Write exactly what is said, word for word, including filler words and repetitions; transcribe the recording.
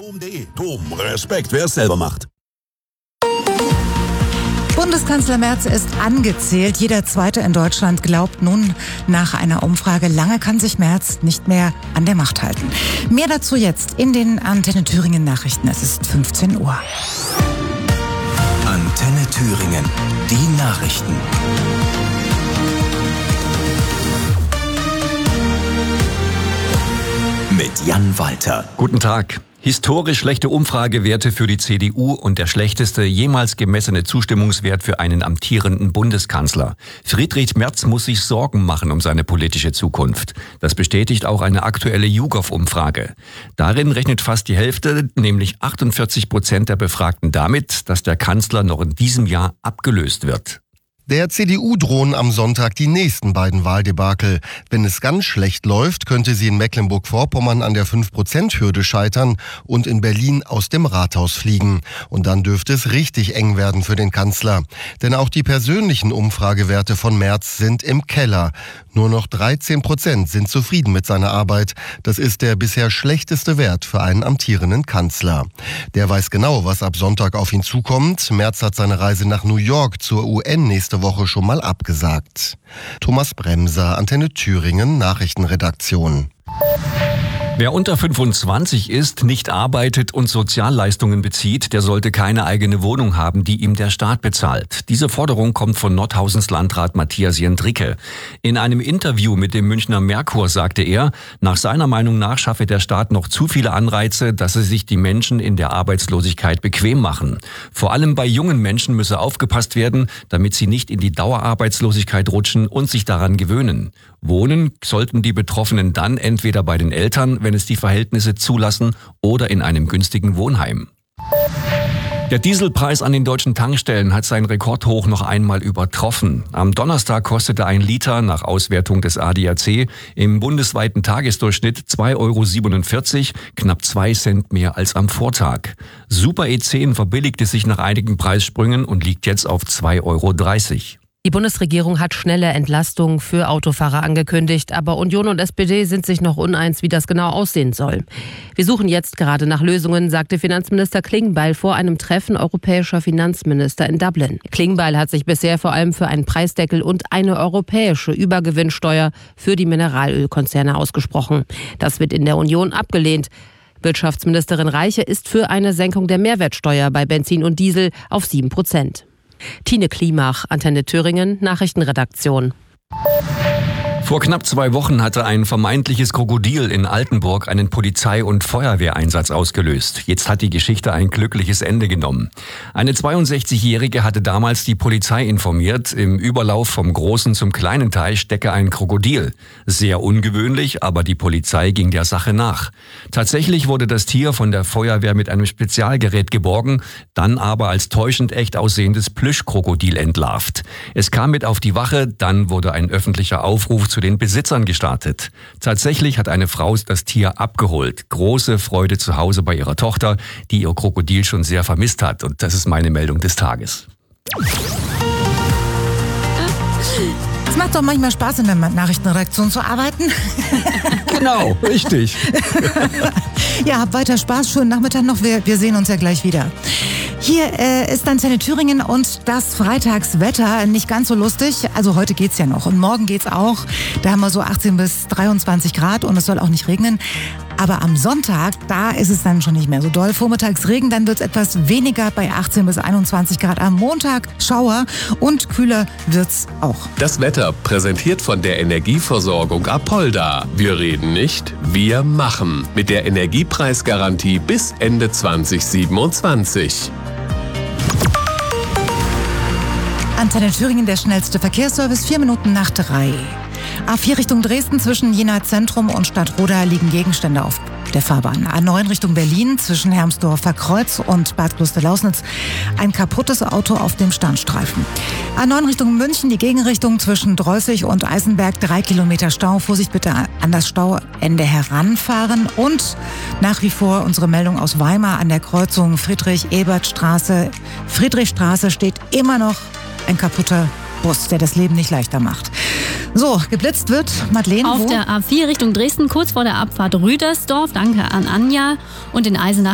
dom punkt de. Dom, Respekt, wer es selber macht. Bundeskanzler Merz ist angezählt. Jeder Zweite in Deutschland glaubt nun nach einer Umfrage, lange kann sich Merz nicht mehr an der Macht halten. Mehr dazu jetzt in den Antenne Thüringen Nachrichten. Es ist fünfzehn Uhr. Antenne Thüringen, die Nachrichten. Mit Jan Walter. Guten Tag. Historisch schlechte Umfragewerte für die C D U und der schlechteste jemals gemessene Zustimmungswert für einen amtierenden Bundeskanzler. Friedrich Merz muss sich Sorgen machen um seine politische Zukunft. Das bestätigt auch eine aktuelle YouGov-Umfrage. Darin rechnet fast die Hälfte, nämlich achtundvierzig Prozent der Befragten damit, dass der Kanzler noch in diesem Jahr abgelöst wird. Der C D U drohen am Sonntag die nächsten beiden Wahldebakel. Wenn es ganz schlecht läuft, könnte sie in Mecklenburg-Vorpommern an der fünf Prozent Hürde scheitern und in Berlin aus dem Rathaus fliegen. Und dann dürfte es richtig eng werden für den Kanzler. Denn auch die persönlichen Umfragewerte von Merz sind im Keller. Nur noch dreizehn Prozent sind zufrieden mit seiner Arbeit. Das ist der bisher schlechteste Wert für einen amtierenden Kanzler. Der weiß genau, was ab Sonntag auf ihn zukommt. Merz hat seine Reise nach New York zur U N nächste Woche schon mal abgesagt. Thomas Bremser, Antenne Thüringen, Nachrichtenredaktion. Wer unter fünfundzwanzig ist, nicht arbeitet und Sozialleistungen bezieht, der sollte keine eigene Wohnung haben, die ihm der Staat bezahlt. Diese Forderung kommt von Nordhausens Landrat Matthias Jendricke. In einem Interview mit dem Münchner Merkur sagte er, nach seiner Meinung nach schaffe der Staat noch zu viele Anreize, dass sie sich die Menschen in der Arbeitslosigkeit bequem machen. Vor allem bei jungen Menschen müsse aufgepasst werden, damit sie nicht in die Dauerarbeitslosigkeit rutschen und sich daran gewöhnen. Wohnen sollten die Betroffenen dann entweder bei den Eltern, wenn es die Verhältnisse zulassen, oder in einem günstigen Wohnheim. Der Dieselpreis an den deutschen Tankstellen hat sein Rekordhoch noch einmal übertroffen. Am Donnerstag kostete ein Liter nach Auswertung des A D A C im bundesweiten Tagesdurchschnitt zwei Euro siebenundvierzig, knapp zwei Cent mehr als am Vortag. Super E zehn verbilligte sich nach einigen Preissprüngen und liegt jetzt auf zwei Euro dreißig. Die Bundesregierung hat schnelle Entlastungen für Autofahrer angekündigt, aber Union und S P D sind sich noch uneins, wie das genau aussehen soll. Wir suchen jetzt gerade nach Lösungen, sagte Finanzminister Klingbeil vor einem Treffen europäischer Finanzminister in Dublin. Klingbeil hat sich bisher vor allem für einen Preisdeckel und eine europäische Übergewinnsteuer für die Mineralölkonzerne ausgesprochen. Das wird in der Union abgelehnt. Wirtschaftsministerin Reiche ist für eine Senkung der Mehrwertsteuer bei Benzin und Diesel auf sieben Prozent. Tine Klimach, Antenne Thüringen, Nachrichtenredaktion. Vor knapp zwei Wochen hatte ein vermeintliches Krokodil in Altenburg einen Polizei- und Feuerwehreinsatz ausgelöst. Jetzt hat die Geschichte ein glückliches Ende genommen. Eine zweiundsechzigjährige hatte damals die Polizei informiert, im Überlauf vom großen zum kleinen Teich stecke ein Krokodil. Sehr ungewöhnlich, aber die Polizei ging der Sache nach. Tatsächlich wurde das Tier von der Feuerwehr mit einem Spezialgerät geborgen, dann aber als täuschend echt aussehendes Plüschkrokodil entlarvt. Es kam mit auf die Wache, dann wurde ein öffentlicher Aufruf zu den Besitzern gestartet. Tatsächlich hat eine Frau das Tier abgeholt. Große Freude zu Hause bei ihrer Tochter, die ihr Krokodil schon sehr vermisst hat. Und das ist meine Meldung des Tages. Es macht doch manchmal Spaß, in der Nachrichtenredaktion zu arbeiten. Genau, richtig. Ja, habt weiter Spaß. Schönen Nachmittag noch. Wir, wir sehen uns ja gleich wieder. Hier äh, ist Antenne Thüringen und das Freitagswetter nicht ganz so lustig. Also heute geht's ja noch und morgen geht's auch. Da haben wir so achtzehn bis dreiundzwanzig Grad und es soll auch nicht regnen. Aber am Sonntag, da ist es dann schon nicht mehr so doll. Vormittags Regen, dann wird's etwas weniger bei achtzehn bis einundzwanzig Grad. Am Montag Schauer und kühler wird's auch. Das Wetter präsentiert von der Energieversorgung Apolda. Wir reden nicht, wir machen. Mit der Energiepreisgarantie bis Ende zwanzig siebenundzwanzig. Antenne Thüringen, der schnellste Verkehrsservice, vier Minuten nach drei. A vier Richtung Dresden, zwischen Jena Zentrum und Stadtroda liegen Gegenstände auf der Fahrbahn. A neun Richtung Berlin, zwischen Hermsdorfer Kreuz und Bad Kloster-Lausnitz, ein kaputtes Auto auf dem Standstreifen. A neun Richtung München, die Gegenrichtung zwischen Dreußig und Eisenberg, drei Kilometer Stau. Vorsicht bitte an das Stauende heranfahren. Und nach wie vor unsere Meldung aus Weimar an der Kreuzung Friedrich-Ebert-Straße. Friedrichstraße steht immer noch ein kaputter Bus, der das Leben nicht leichter macht. So, geblitzt wird Madeleine. Auf wo? der A vier Richtung Dresden, kurz vor der Abfahrt Rüdersdorf. Danke an Anja. Und in Eisenach